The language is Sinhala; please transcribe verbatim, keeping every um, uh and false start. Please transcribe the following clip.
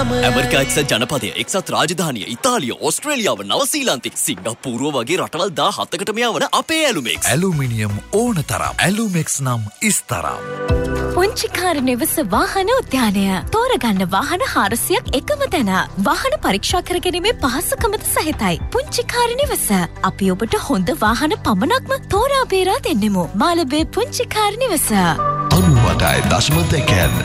ඇමරිකා එක්සත් ජනපදය, එක්සත් රාජධානිය, ඉතාලිය, ඕස්ට්‍රේලියාව, නවසීලන්තය, සිංගප්පූරුව වගේ රටවල් දාහතකට මෙයා වන අපේ ඇලුමෙක්ස්. ඇලුමිනියම් ඕන තරම්. ඇලුමෙක්ස් නම් ඉස්තරම්. පුංචිකාර නිවස වාහන උද්‍යානය. තෝරගන්න වාහන හාරසියක් එකම තැන. වාහන පරීක්ෂා කරගැනීමේ පහසුකමද සහිතයි. පුංචිකාර නිවස. අපි ඔබට හොඳ වාහන පමණක්ම තෝරා බේරා දෙන්නෙමු. මාළඹේ පුංචිකාර නිවස. අනුවටයි දශම දෙකෙන්